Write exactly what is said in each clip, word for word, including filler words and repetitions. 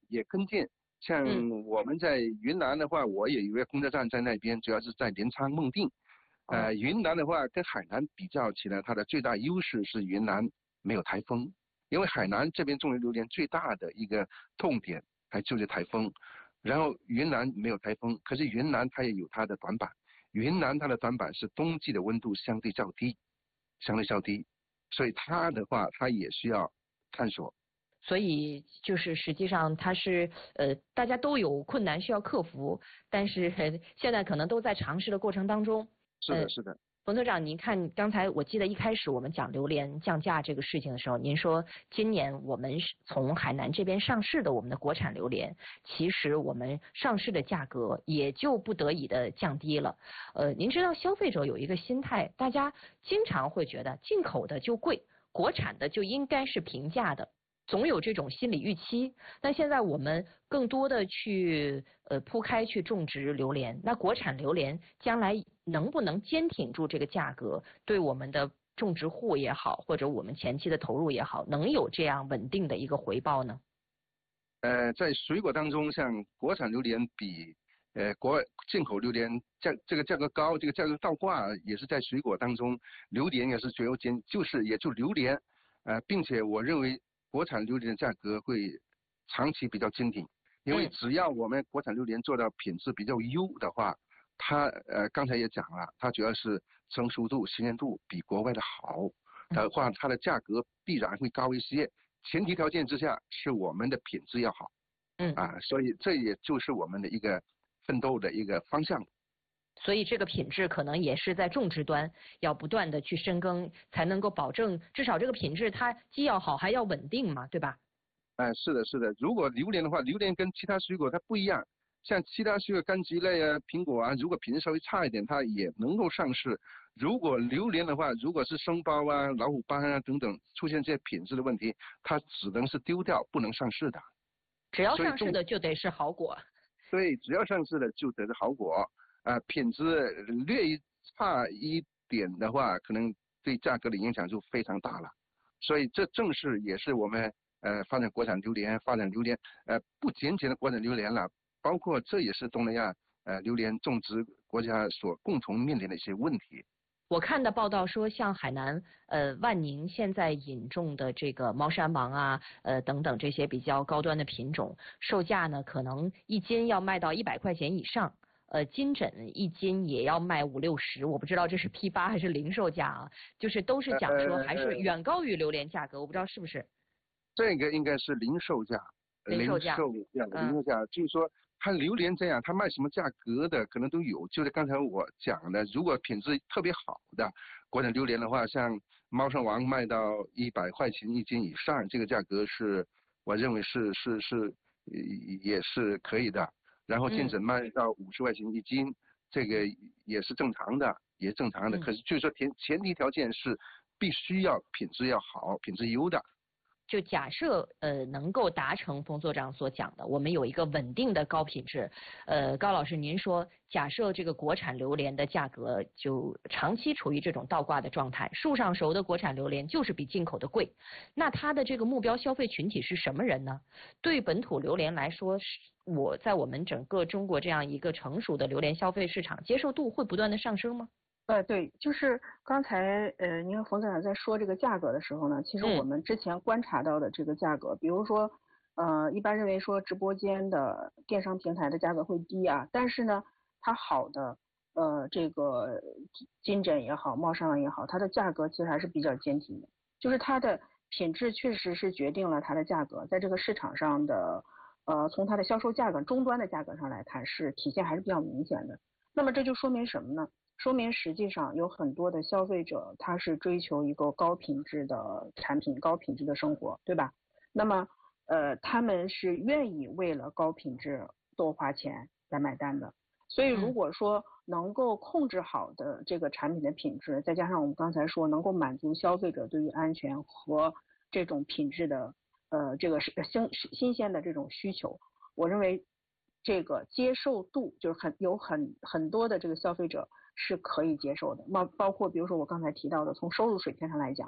也跟进。像我们在云南的话，我也有一个工作站在那边，主要是在临沧孟定。呃，云南的话跟海南比较起来，它的最大优势是云南没有台风，因为海南这边种植榴莲最大的一个痛点还就是台风，然后云南没有台风，可是云南它也有它的短板，云南它的短板是冬季的温度相对较低，相对较低，所以它的话它也需要探索。 所以就是实际上它是呃大家都有困难需要克服，但是现在可能都在尝试的过程当中。 是的，是的。呃冯所长，您看刚才我记得一开始我们讲榴莲降价这个事情的时候，您说今年我们从海南这边上市的我们的国产榴莲，其实我们上市的价格也就不得已的降低了。呃，您知道消费者有一个心态，大家经常会觉得进口的就贵，国产的就应该是平价的。总有这种心理预期，但现在我们更多的去呃铺开去种植榴莲，那国产榴莲将来能不能坚挺住这个价格，对我们的种植户也好，或者我们前期的投入也好，能有这样稳定的一个回报呢？ 呃，在水果当中，像国产榴莲比呃国进口榴莲价这个价格高，这个价格倒挂也是在水果当中，榴莲也是最优间，就是也就榴莲，呃，并且我认为。国产榴莲的价格会长期比较坚挺，因为只要我们国产榴莲做到品质比较优的话，它呃刚才也讲了，它主要是成熟度、新鲜度比国外的好的话，它的价格必然会高一些。前提条件之下是我们的品质要好， 嗯啊，所以这也就是我们的一个奋斗的一个方向。 所以这个品质可能也是在种植端要不断的去深耕，才能够保证至少这个品质它既要好还要稳定嘛，对吧？ 哎、呃，是的，是的。如果榴莲的话，榴莲跟其他水果它不一样，像其他水果柑橘类啊、苹果啊，如果品质稍微差一点，它也能够上市。如果榴莲的话，如果是生包啊、老虎斑啊等等出现这些品质的问题，它只能是丢掉，不能上市的。 只要上市的就得是好果。 对，只要上市的就得是好果。啊、呃，品质略一差一点的话，可能对价格的影响就非常大了。所以这正是也是我们呃发展国产榴莲、发展榴莲呃不仅仅的国产榴莲了，包括这也是东南亚呃榴莲种植国家所共同面临的一些问题。 我看的报道说，像海南呃万宁现在引种的这个猫山王啊，呃等等这些比较高端的品种，售价呢可能一斤要卖到一百块钱以上。呃，金枕一斤也要卖五六十，我不知道这是批发还是零售价啊，就是都是讲说还是远高于榴莲价格，我不知道是不是。 这个应该是零售价， 零售价， 零售价，嗯、就是说它榴莲这样，它卖什么价格的可能都有。就是刚才我讲的，如果品质特别好的国产榴莲的话，像猫山王卖到一百块钱一斤以上，这个价格是我认为是是是也是可以的。然后金枕卖到五十块钱一斤，嗯、这个也是正常的，也是正常的。嗯、可是就是说前前提条件是必须要品质要好，品质优的。 就假设呃能够达成冯所长所讲的，我们有一个稳定的高品质。呃，高老师，您说假设这个国产榴莲的价格就长期处于这种倒挂的状态，树上熟的国产榴莲就是比进口的贵，那它的这个目标消费群体是什么人呢？对本土榴莲来说，我在我们整个中国这样一个成熟的榴莲消费市场，接受度会不断的上升吗？ 呃，对，就是刚才呃，您和冯总长在说这个价格的时候呢，其实我们之前观察到的这个价格，嗯、比如说，呃，一般认为说直播间的电商平台的价格会低啊，但是呢，它好的呃这个金枕也好，猫山王也好，它的价格其实还是比较坚挺的，就是它的品质确实是决定了它的价格，在这个市场上的呃从它的销售价格终端的价格上来看，是体现还是比较明显的。那么这就说明什么呢？说明实际上有很多的消费者他是追求一个高品质的产品，高品质的生活，对吧？那么呃他们是愿意为了高品质多花钱来买单的。所以如果说能够控制好的这个产品的品质，再加上我们刚才说能够满足消费者对于安全和这种品质的呃这个新新鲜的这种需求，我认为这个接受度就是很有很很多的这个消费者是可以接受的，包包括比如说我刚才提到的，从收入水平上来讲，对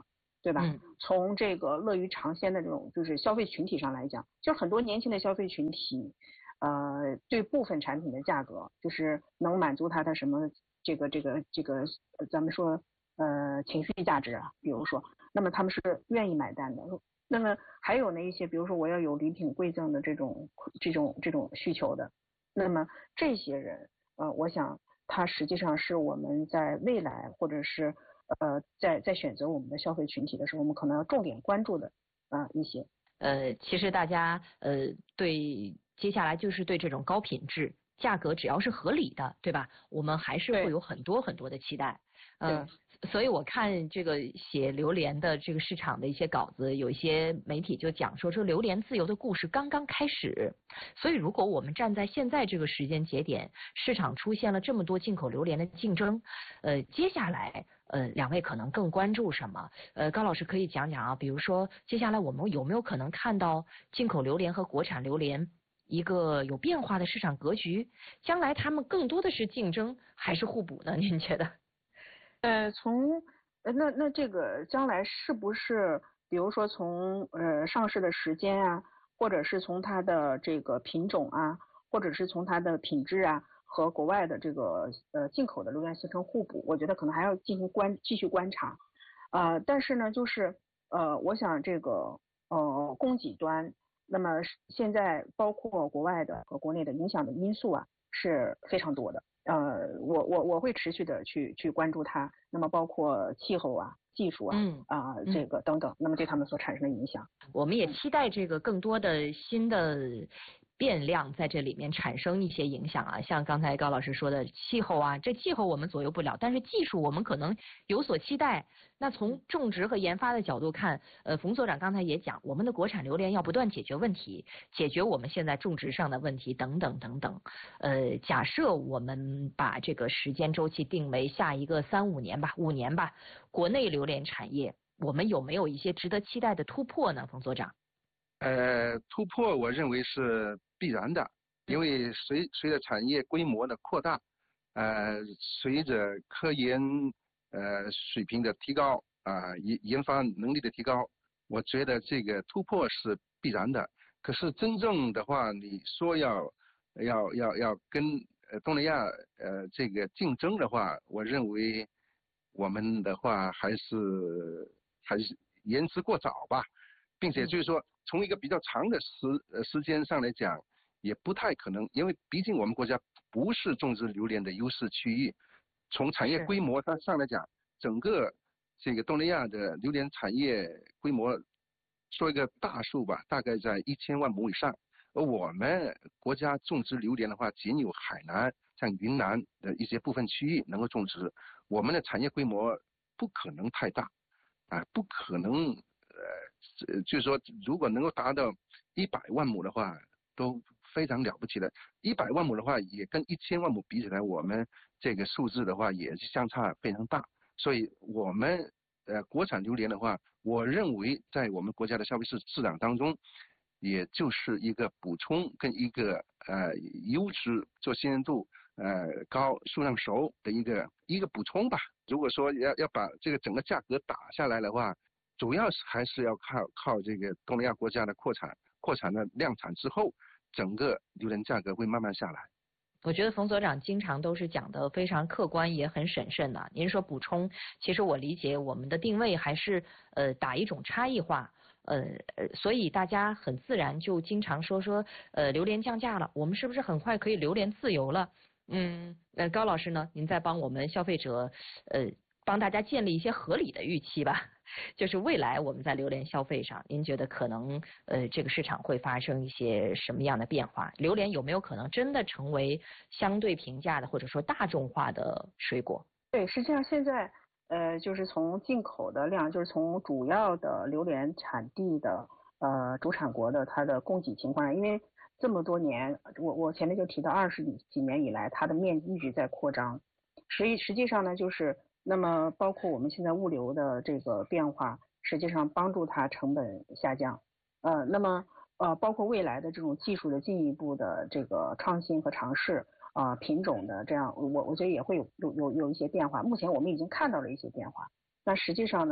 对吧？ 嗯， 从这个乐于尝鲜的这种就是消费群体上来讲，就是很多年轻的消费群体，呃，对部分产品的价格就是能满足他的什么这个这个这个，咱们说呃情绪价值啊，比如说，那么他们是愿意买单的。那么还有呢一些，比如说我要有礼品馈赠的这种这种这种需求的，那么这些人，呃，我想他实际上是我们在未来或者是呃在在选择我们的消费群体的时候，我们可能要重点关注的啊、呃、一些。 呃，其实大家呃对接下来就是对这种高品质、价格只要是合理的，对吧？我们还是会有很多很多的期待。嗯、呃，所以我看这个写榴莲的这个市场的一些稿子，有一些媒体就讲说，这榴莲自由的故事刚刚开始。所以如果我们站在现在这个时间节点，市场出现了这么多进口榴莲的竞争，呃，接下来。呃，两位可能更关注什么？呃，高老师可以讲讲啊，比如说接下来我们有没有可能看到进口榴莲和国产榴莲一个有变化的市场格局？将来他们更多的是竞争还是互补呢？您觉得？ 呃，从呃那那这个将来是不是，比如说从呃上市的时间啊，或者是从它的这个品种啊，或者是从它的品质啊，和国外的这个呃进口的榴莲形成互补，我觉得可能还要进行观继续观察。呃，但是呢，就是呃，我想这个呃供给端，那么现在包括国外的和国内的影响的因素啊是非常多的。呃，我我我会持续的去去关注它，那么包括气候啊、技术啊嗯啊、 嗯这个等等，那么对他们所产生的影响。 我们也期待这个更多的新的变量在这里面产生一些影响啊，像刚才高老师说的气候啊，这气候我们左右不了，但是技术我们可能有所期待。那从种植和研发的角度看，呃，冯所长刚才也讲，我们的国产榴莲要不断解决问题，解决我们现在种植上的问题等等等等。呃，假设我们把这个时间周期定为下一个三五年吧，五年吧，国内榴莲产业。我们有没有一些值得期待的突破呢，冯所长？ 呃，突破我认为是必然的，因为随随着产业规模的扩大，呃，随着科研呃水平的提高啊，研研发能力的提高，我觉得这个突破是必然的。可是真正的话，你说要要要要跟呃东南亚呃这个竞争的话，我认为我们的话还是还是言之过早吧，并且就是说从一个比较长的时呃时间上来讲，也不太可能，因为毕竟我们国家不是种植榴莲的优势区域，从产业规模它上来讲，整个这个东南亚的榴莲产业规模，说一个大数吧，大概在一千万亩以上。而我们国家种植榴莲的话，仅有海南、像云南的一些部分区域能够种植，我们的产业规模不可能太大，啊，不可能，呃，就是说，如果能够达到一百万亩的话，都非常了不起的。一百万亩的话，也跟一千万亩比起来，我们这个数字的话也是相差非常大。所以，我们呃国产榴莲的话，我认为在我们国家的消费市市场当中，也就是一个补充跟一个呃优质做鲜艳度呃高、数量熟的一个一个补充吧。如果说要要把这个整个价格打下来的话，主要是还是要靠靠这个东南亚国家的扩产，扩产的量产之后，整个榴莲价格会慢慢下来。 我觉得冯所长经常都是讲的非常客观，也很审慎的。您说补充，其实我理解我们的定位还是呃打一种差异化，呃，所以大家很自然就经常说说呃榴莲降价了，我们是不是很快可以榴莲自由了？嗯，呃高老师呢，您再帮我们消费者呃帮大家建立一些合理的预期吧。就是未来我们在榴莲消费上，您觉得可能呃这个市场会发生一些什么样的变化？榴莲有没有可能真的成为相对平价的或者说大众化的水果？ 对，实际上现在呃就是从进口的量，就是从主要的榴莲产地的呃主产国的它的供给情况，因为这么多年，我我前面就提到二十几年以来，它的面积一直在扩张。实际实际上呢，就是那么包括我们现在物流的这个变化，实际上帮助它成本下降。呃，那么呃，包括未来的这种技术的进一步的这个创新和尝试，啊、呃，品种的这样，我我觉得也会有有有有一些变化。目前我们已经看到了一些变化。那实际上呢，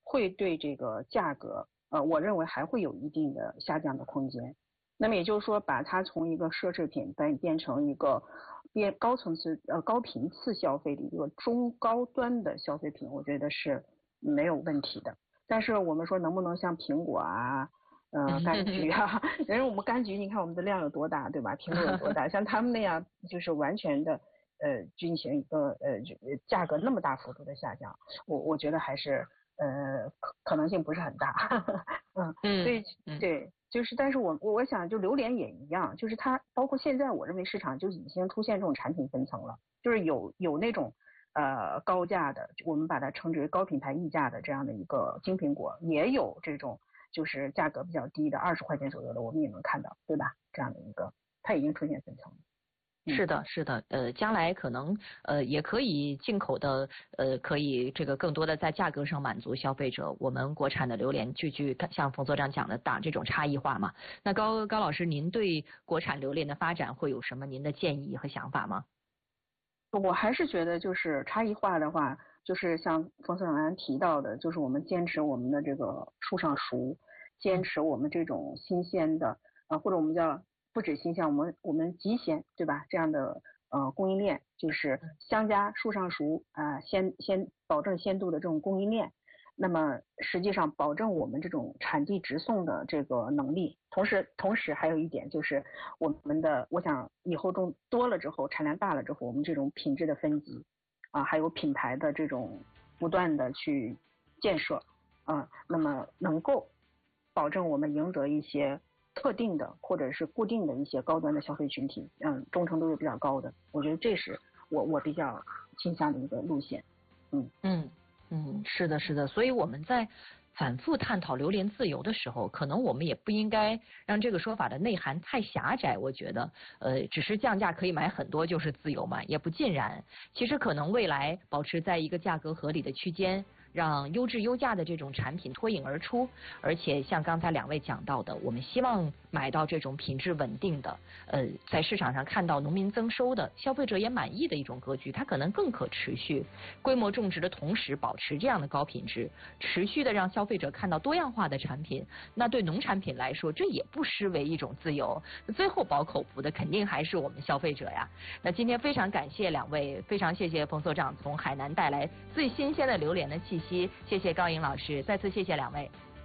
会对这个价格，呃，我认为还会有一定的下降的空间。那么也就是说，把它从一个奢侈品变变成一个变高层次呃高频次消费的一个中高端的消费品，我觉得是没有问题的。但是我们说能不能像苹果啊？呃，柑橘啊，人家我们柑橘，你看我们的量有多大，对吧？苹果有多大？像他们那样，就是完全的，呃，进行一个呃价格那么大幅度的下降，我我觉得还是呃可可能性不是很大。嗯嗯，所以对，就是但是我我想就榴莲也一样，就是它包括现在我认为市场就已经出现这种产品分层了，就是有有那种呃高价的，我们把它称之为高品牌溢价的这样的一个金苹果，也有这种。就是价格比较低的二十块钱左右的，我们也能看到，对吧？这样的一个，它已经出现分层了。 是的，是的，呃，将来可能呃也可以进口的，呃，可以这个更多的在价格上满足消费者。我们国产的榴莲，句句像冯所长讲的，打这种差异化嘛。那高高老师，您对国产榴莲的发展会有什么您的建议和想法吗？ 我还是觉得就是差异化的话。就是像冯所长刚才提到的，就是我们坚持我们的这个树上熟，坚持我们这种新鲜的，呃，或者我们叫不止新鲜，我们我们极鲜，对吧？这样的呃供应链，就是相加树上熟啊、呃，鲜鲜保证鲜度的这种供应链。那么实际上保证我们这种产地直送的这个能力，同时同时还有一点就是我们的，我想以后种多了之后，产量大了之后，我们这种品质的分级。啊，还有品牌的这种不断的去建设啊，那么能够保证我们赢得一些特定的或者是固定的一些高端的消费群体，嗯，忠诚度又比较高的，我觉得这是我我比较倾向的一个路线。嗯嗯嗯，是的，是的，所以我们在反复探讨榴莲自由的时候，可能我们也不应该让这个说法的内涵太狭窄。我觉得，呃，只是降价可以买很多就是自由嘛，也不尽然。其实可能未来保持在一个价格合理的区间，让优质优价的这种产品脱颖而出。而且像刚才两位讲到的，我们希望买到这种品质稳定的，呃，在市场上看到农民增收的，消费者也满意的一种格局，它可能更可持续。规模种植的同时保持这样的高品质，持续的让消费者看到多样化的产品，那对农产品来说，这也不失为一种自由。最后保口福的肯定还是我们消费者呀。那今天非常感谢两位，非常谢谢冯所长从海南带来最新鲜的榴莲的气息，谢谢高颖老师，再次谢谢两位。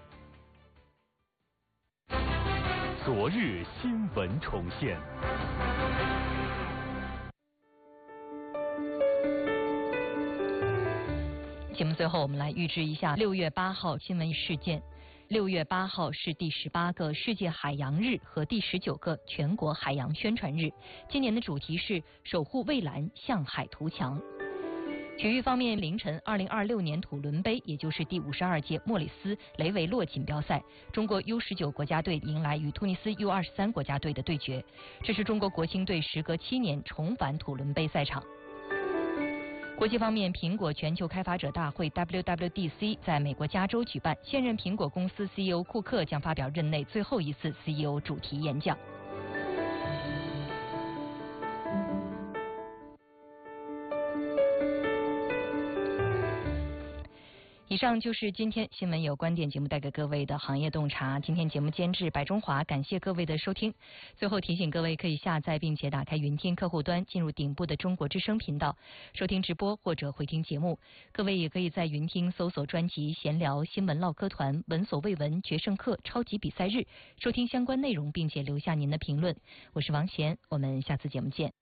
昨日新闻重现。 节目最后，我们来预知一下六月八号新闻事件。六月八号是第十八个世界海洋日和第十九个全国海洋宣传日。今年的主题是守护蔚蓝，向海图强。体育方面，凌晨二零二六年土伦杯，也就是第五十二届莫里斯雷维洛锦标赛，中国 U 十九国家队迎来与突尼斯 U 二十三国家队的对决。这是中国国青队时隔七年重返土伦杯赛场。国际方面，苹果全球开发者大会 W W D C 在美国加州举办，现任苹果公司 C E O 库克将发表任内最后一次 C E O 主题演讲。以上就是今天新闻有观点节目带给各位的行业洞察。今天节目监制白中华，感谢各位的收听。最后提醒各位可以下载并且打开云听客户端，进入顶部的中国之声频道收听直播或者回听节目。各位也可以在云听搜索专辑闲聊新闻唠嗑团闻所未闻决胜课超级比赛日，收听相关内容并且留下您的评论。我是王贤，我们下次节目见。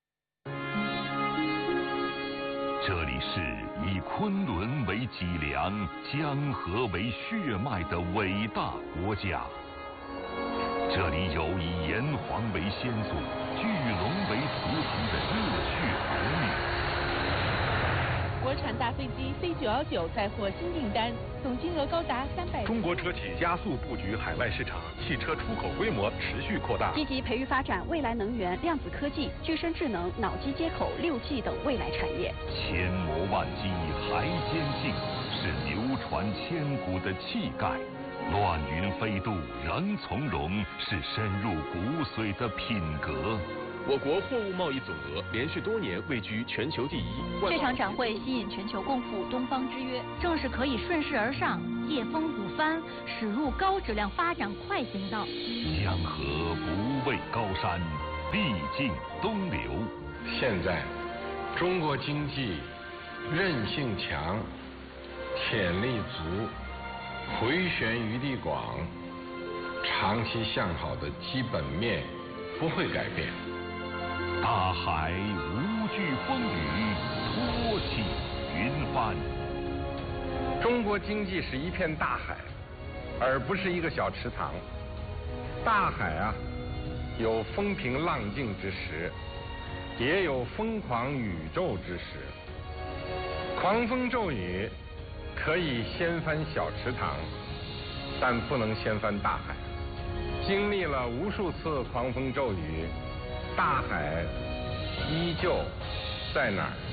这里是以昆仑为脊梁、江河为血脉的伟大国家。这里有以炎黄为先祖、巨龙为图腾的热血儿女。 国产大飞机 C 九一九再获新订单，总金额高达三百。 中国车企加速布局海外市场，汽车出口规模持续扩大。 积极培育发展未来能源、量子科技、具身智能、脑机接口、六 G 等未来产业。 千磨万击还坚劲，是流传千古的气概。乱云飞渡仍从容，是深入骨髓的品格。 我国货物贸易总额连续多年位居全球第一。 这场展会吸引全球共赴东方之约，正是可以顺势而上，借风鼓帆，驶入高质量发展快行道。 江河不畏高山，必经东流。 现在，中国经济韧性强，潜力足，回旋余地广，长期向好的基本面不会改变。 大海无惧风雨，托起云帆。 中国经济是一片大海，而不是一个小池塘。大海啊，有风平浪静之时，也有疯狂宇宙之时。狂风骤雨可以掀翻小池塘，但不能掀翻大海。经历了无数次狂风骤雨，大海依旧在那儿。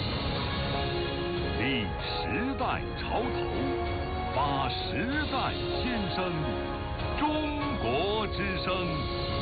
立时代潮头，发时代先声，中国之声。